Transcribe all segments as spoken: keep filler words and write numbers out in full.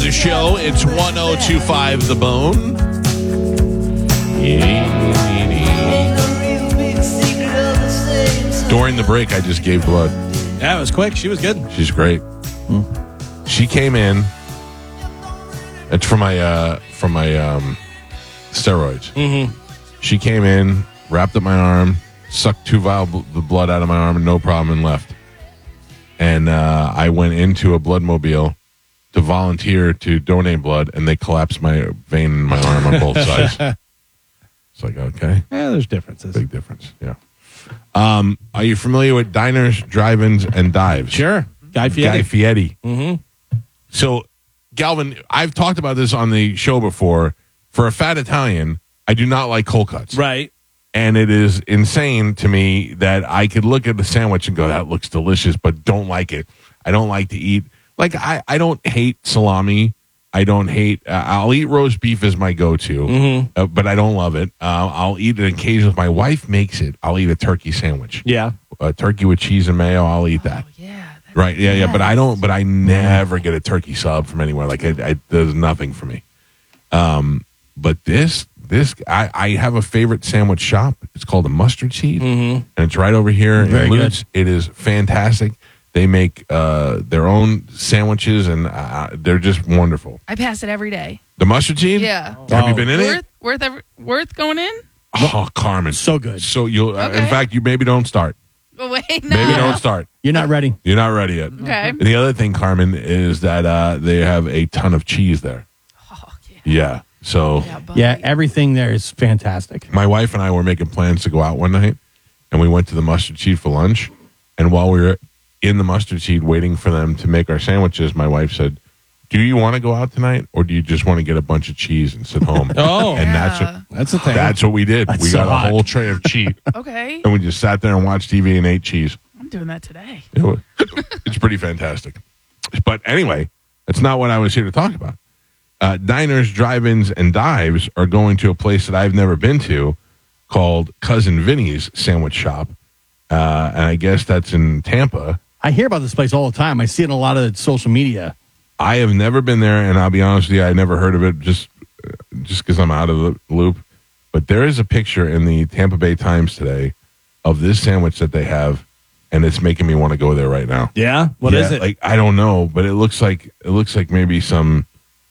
the show. It's one oh two point five The Bone. During the break, I just gave blood. Yeah, it was quick. She was good. She's great. Hmm. She came in. It's for my uh, for my um, steroids. Mm-hmm. She came in, wrapped up my arm, sucked two vials of the blood out of my arm, and no problem, and left. And uh, I went into a blood mobile to volunteer to donate blood, and they collapsed my vein in my arm on both sides. It's like, okay. Yeah, there's differences. Big difference, yeah. Um, are you familiar with diners, drive-ins, and dives? Sure. Guy Fieri. Guy Fieri. Mm-hmm. So, Galvin, I've talked about this on the show before. For a fat Italian, I do not like cold cuts. Right. And it is insane to me that I could look at the sandwich and go, that looks delicious, but don't like it. I don't like to eat. Like, I, I don't hate salami. I don't hate, uh, I'll eat roast beef as my go-to, mm-hmm. uh, but I don't love it. Uh, I'll eat it occasionally. If my wife makes it, I'll eat a turkey sandwich. Yeah. A turkey with cheese and mayo, I'll eat that. Oh, yeah. Right, yeah, yeah, but I don't, but I never get a turkey sub from anywhere. Like, it, it does nothing for me. Um, but this, this, I, I have a favorite sandwich shop. It's called the Mustard Seed, mm-hmm. and it's right over here Very in Lutz. good. It is fantastic. They make uh, their own sandwiches, and uh, they're just wonderful. I pass it every day. The Mustard Seed? Yeah. Have Oh. you been in Worth, it? worth, every, worth going in? Oh, Carmen. So good. So you'll, uh, in Okay. fact, you maybe don't start. Oh, wait, no. Maybe don't start. You're not ready. You're not ready yet. Okay. And the other thing, Carmen, is that uh, they have a ton of cheese there. Oh, yeah. Yeah. So Yeah, buddy. Yeah, everything there is fantastic. my wife and I were making plans to go out one night, and we went to the Mustard Seed for lunch. And while we were in the Mustard Seed waiting for them to make our sandwiches, my wife said, do you want to go out tonight, or do you just want to get a bunch of cheese and sit home? Oh. And that's Yeah. what, That's the thing. that's what we did. That's we so got hot. a whole tray of cheese, Okay. and we just sat there and watched T V and ate cheese. I'm doing that today. It was- It's pretty fantastic. But anyway, that's not what I was here to talk about. Uh, diners, drive-ins, and dives are going to a place that I've never been to called Cousin Vinny's Sandwich Shop. Uh, and I guess that's in Tampa. I hear about this place all the time. I see it in a lot of social media. I have never been there, and I'll be honest with you, I never heard of it just uh, just because I'm out of the loop. But there is a picture in the Tampa Bay Times today of this sandwich that they have, and it's making me want to go there right now. Yeah? What is Yeah, it? Like, I don't know, but it looks like it looks like maybe some,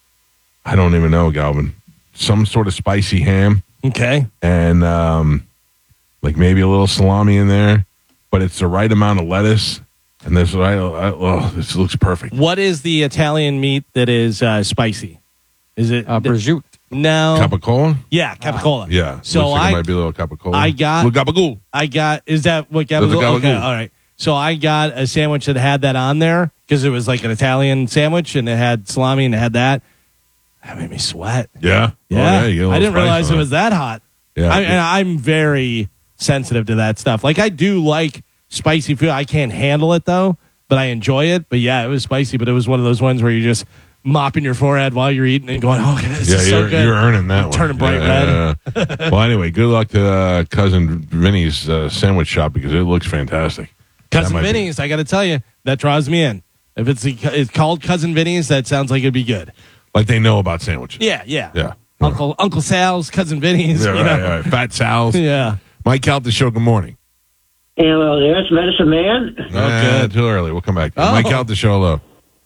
I don't even know, Galvin, some sort of spicy ham, Okay. and um, like maybe a little salami in there, but it's the right amount of lettuce, and there's right. Oh, this looks perfect. What is the Italian meat that is uh, spicy? Is it Uh, prosciutto. No. Capicola? Yeah, capicola. Yeah. So looks like I- it might be a little capicola. I got- little gabagool. I got, is that what That's a gabagool? Okay, gabagool. all right. So I got a sandwich that had that on there because it was like an Italian sandwich and it had salami and it had that. That made me sweat. Yeah. Yeah. Oh, you get a I little didn't spice realize on it was that hot. Yeah. I, and I'm very sensitive to that stuff. Like, I do like spicy food. I can't handle it, though, but I enjoy it. But yeah, it was spicy, but it was one of those ones where you're just mopping your forehead while you're eating and going, oh, this yeah, is you're, so good. you're earning that I'm one. turning bright Yeah, yeah, yeah. Well, anyway, good luck to uh, Cousin Vinny's uh, sandwich shop because it looks fantastic. Cousin That might be- Vinny's, I got to tell you, that draws me in. If it's it's called Cousin Vinny's, that sounds like it'd be good. Like they know about sandwiches. Yeah, yeah. Yeah. Uncle Uncle Sal's, Cousin Vinny's. Yeah, you right, know? right. Fat Sal's. Yeah. Mike out the show. Good morning. Hello there, it's Medicine Man. Nah, good. Too early. We'll come back. Oh. Mike out the show. Hello.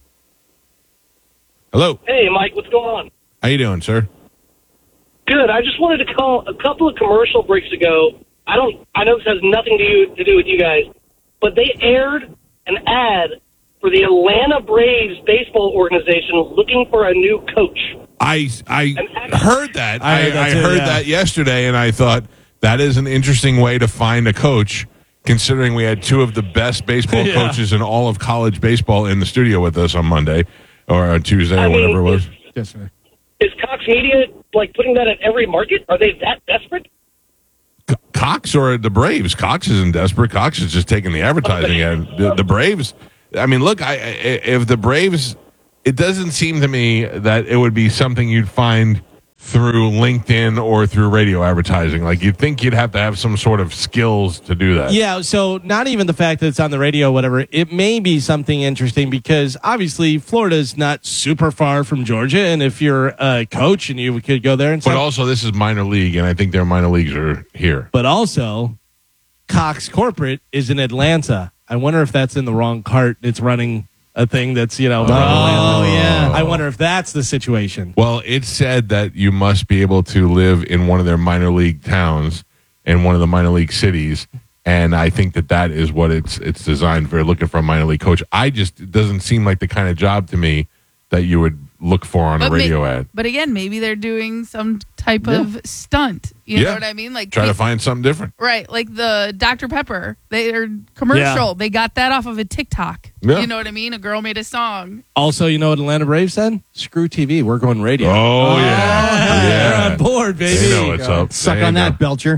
Hello. Hey, Mike, what's going on? How you doing, sir? Good. I just wanted to call a couple of commercial breaks ago. I don't. I know this has nothing to do, to do with you guys, but they aired an ad for the Atlanta Braves baseball organization looking for a new coach. I I heard that. I I, heard that I too, heard yeah. that yesterday, and I thought that is an interesting way to find a coach. Considering we had two of the best baseball Yeah. coaches in all of college baseball in the studio with us on Monday or on Tuesday or I mean, whatever it was. Is, is Cox Media like putting that at every market? Are they that desperate? Co- Cox or the Braves? Cox isn't desperate. Cox is just taking the advertising ad. The, the Braves. I mean, look. I, I if the Braves, it doesn't seem to me that it would be something you'd find through LinkedIn or through radio advertising. Like, you'd think you'd have to have some sort of skills to do that. Yeah, so not even the fact that it's on the radio, whatever. It may be something interesting because obviously Florida's not super far from Georgia, and if you're a coach and you could go there and But stuff. also, this is minor league, and I think their minor leagues are here. But also, Cox Corporate is in Atlanta. I wonder if that's in the wrong cart. It's running a thing that's, you know. from Oh, Atlanta. yeah. I wonder if that's the situation. Well, it said that you must be able to live in one of their minor league towns in one of the minor league cities, and I think that that is what it's it's designed for. Looking for a minor league coach, I just it doesn't seem like the kind of job to me that you would look for on a But may- radio ad. But again, maybe they're doing some type of stunt. You Yeah. know what I mean? Like Try to may- find something different. right, like the Doctor Pepper. Their commercial. Yeah. They got that off of a TikTok. Yeah. You know what I mean? A girl made a song. Also, you know what Atlanta Braves said? Screw T V. We're going radio. Oh, yeah, They're yeah. on board, baby. They know what's up. Suck They on know. that, Belcher.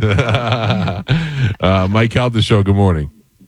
uh, Mike Calda Show. Good morning.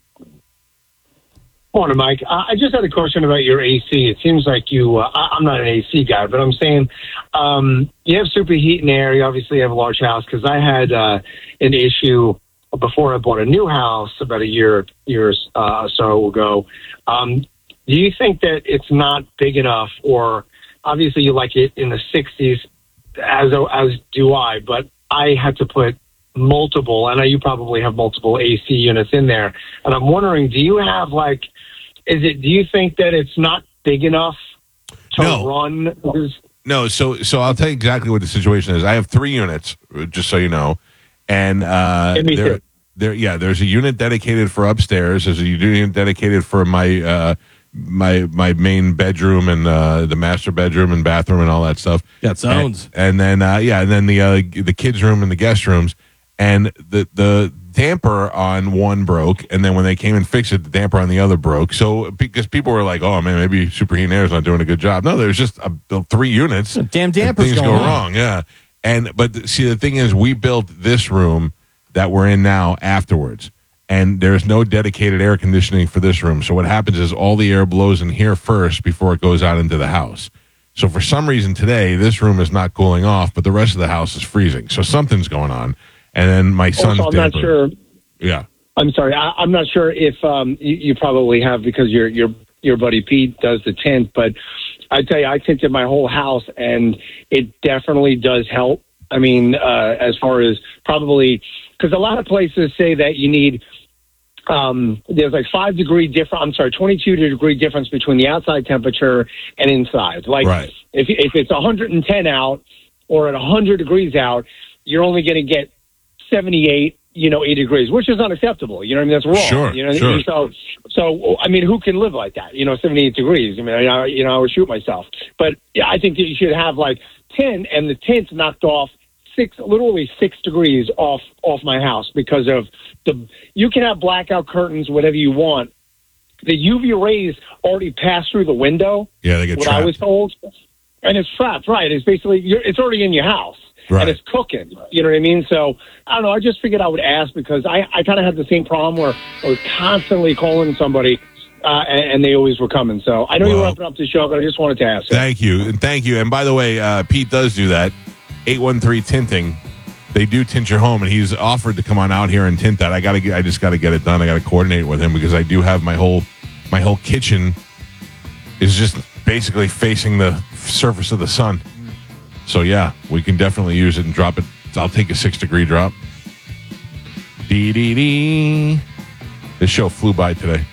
Morning, Mike. Uh, I just had a question about your A C. It seems like you, uh, I- I'm not an A C guy, but I'm saying um, you have superheat and air. You obviously have a large house because I had uh, an issue before I bought a new house about a year, years uh, or so ago. Um, do you think that it's not big enough, or obviously you like it in the sixties, as as do I, but I had to put multiple, I know you probably have multiple A C units in there, and I'm wondering, do you have like, is it, do you think that it's not big enough to No. run? Because No, so so I'll tell you exactly what the situation is. I have three units, just so you know, and uh, Yeah, me there, too. there, yeah, there's a unit dedicated for upstairs. There's a unit dedicated for my uh, my my main bedroom and uh, the master bedroom and bathroom and all that stuff. Got zones. And, and then uh, yeah, and then the uh, the kids' room and the guest rooms. And the the damper on one broke, and then when they came and fixed it, the damper on the other broke. So because people were like, "Oh man, maybe Superheat and Air is not doing a good job." No, there's just uh, three units. Damn and damper's things going go on. wrong. Yeah, and but th- see, the thing is, we built this room that we're in now afterwards, and there's no dedicated air conditioning for this room. So what happens is all the air blows in here first before it goes out into the house. So for some reason today, this room is not cooling off, but the rest of the house is freezing. So something's going on. And then my son's also, I'm not damper- sure. Yeah. I'm sorry. I, I'm not sure if um, you, you probably have, because your your your buddy Pete does the tint. But I tell you, I tinted my whole house, and it definitely does help. I mean, uh, as far as probably, because a lot of places say that you need. Um, there's like five degree difference. I'm sorry, twenty-two degree difference between the outside temperature and inside. Like Right. if if it's one hundred ten out or at one hundred degrees out, you're only going to get seventy-eight, you know, eight degrees, which is unacceptable. You know what I mean? That's wrong. Sure, You know, sure. so, so, I mean, who can live like that? You know, seventy-eight degrees. I mean, I, you know, I would shoot myself. But yeah, I think that you should have like ten, and the tint's knocked off six, literally six degrees off, off my house because of the, you can have blackout curtains, whatever you want. The U V rays already pass through the window. Yeah, they get what trapped. I was told. And it's trapped, right? It's basically, you're, it's already in your house. Right. And it's cooking. You know what I mean? So, I don't know. I just figured I would ask because I, I kind of had the same problem where I was constantly calling somebody uh, and, and they always were coming. So, I know you Well, were wrapping up the show, but I just wanted to ask. Thank you. And thank you. And by the way, uh, Pete does do that. eight one three Tinting. They do tint your home, and he's offered to come on out here and tint that. I gotta get, I just got to get it done. I got to coordinate with him because I do have my whole my whole kitchen is just basically facing the surface of the sun. So yeah, we can definitely use it and drop it. I'll take a six degree drop. Dee dee dee. This show flew by today.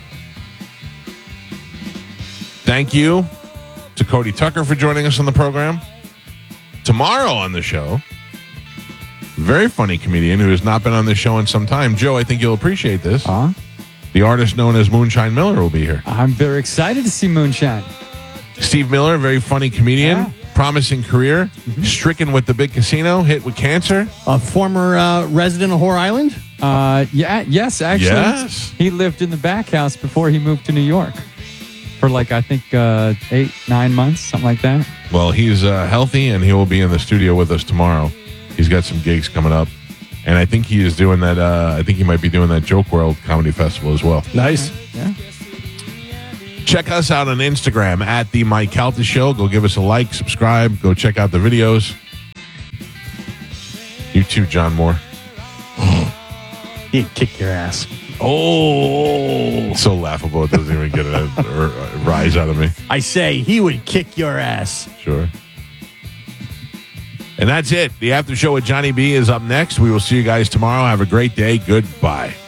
Thank you to Cody Tucker for joining us on the program. Tomorrow on the show, very funny comedian who has not been on this show in some time. Joe, I think you'll appreciate this. Huh? The artist known as Moonshine Miller will be here. I'm very excited to see Moonshine. Steve Miller, very funny comedian, Yeah. promising career, stricken with the big casino, hit with cancer. A former uh, resident of Whore Island? Uh, yeah, yes, actually. Yes. He lived in the back house before he moved to New York for like, I think, uh, eight, nine months, something like that. Well, he's uh, healthy, and he will be in the studio with us tomorrow. He's got some gigs coming up, and I think he is doing that. Uh, I think he might be doing that Joke World Comedy Festival as well. Nice. Yeah. Check us out on Instagram at the Mike Calta Show. Go give us a like, subscribe, go check out the videos. You too, John Moore. He'd kick your ass. Oh, So laughable, it doesn't even get a, a rise out of me. I say he would kick your ass. Sure. And that's it. The after show with Johnny B is up next. We will see you guys tomorrow. Have a great day. Goodbye.